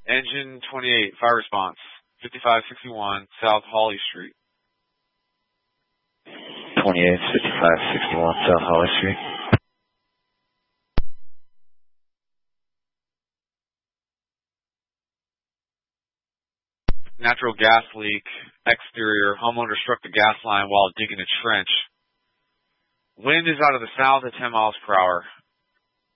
Engine 28, fire response, 5561 South Holly Street. 28, 5561 South Holly Street. Natural gas leak, exterior. Homeowner struck the gas line while digging a trench. Wind is out of the south at 10 miles per hour.